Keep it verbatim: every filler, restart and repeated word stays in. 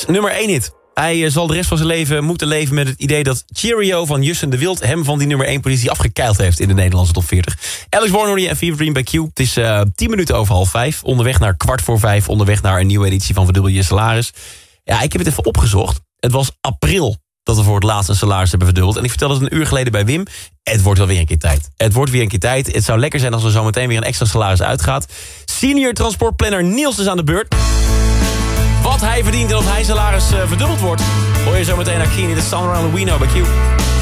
X, nummer één hit. Hij zal de rest van zijn leven moeten leven met het idee dat Cheerio van Jussen de Wild hem van die nummer één positie afgekeild heeft in de Nederlandse top veertig. Alex Warnory en Fever Dream bij Q. Het is uh, tien minuten over half vijf. Onderweg naar kwart voor vijf. Onderweg naar een nieuwe editie van Verdubbel je salaris. Ja, ik heb het even opgezocht. Het was april dat we voor het laatst een salaris hebben verdubbeld. En ik vertelde het een uur geleden bij Wim. Het wordt wel weer een keer tijd. Het wordt weer een keer tijd. Het zou lekker zijn als er zo meteen weer een extra salaris uitgaat. Senior transportplanner Niels is aan de beurt. Wat hij verdient en of hij salaris uh, verdubbeld wordt, hoor je zo meteen naar Keen in de Summer on the We Know bij Q.